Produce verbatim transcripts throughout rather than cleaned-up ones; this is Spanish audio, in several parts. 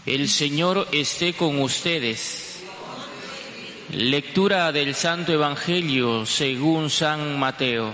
El Señor esté con ustedes. Lectura del Santo Evangelio según San Mateo.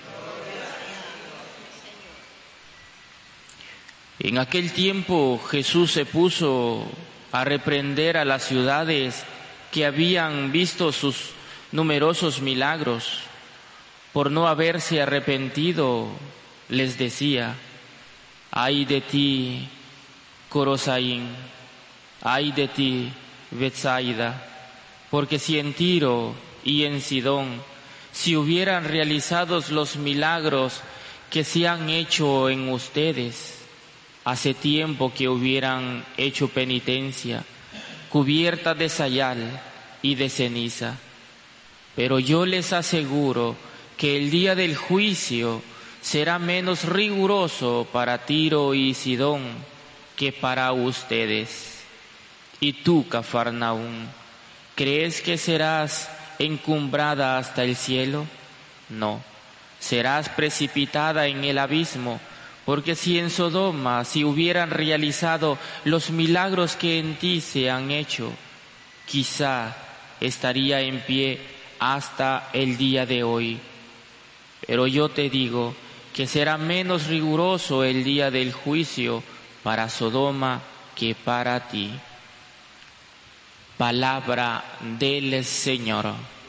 En aquel tiempo Jesús se puso a reprender a las ciudades que habían visto sus numerosos milagros. Por no haberse arrepentido, les decía: ay de ti, Corosaín, ay de ti, Betsaida, porque si en Tiro y en Sidón si hubieran realizado los milagros que se han hecho en ustedes, hace tiempo que hubieran hecho penitencia, cubierta de sayal y de ceniza. Pero yo les aseguro que el día del juicio será menos riguroso para Tiro y Sidón que para ustedes. Y tú, Cafarnaúm, ¿crees que serás encumbrada hasta el cielo? No, serás precipitada en el abismo, porque si en Sodoma si hubieran realizado los milagros que en ti se han hecho, quizá estaría en pie hasta el día de hoy. Pero yo te digo que será menos riguroso el día del juicio para Sodoma que para ti. Palabra del Señor.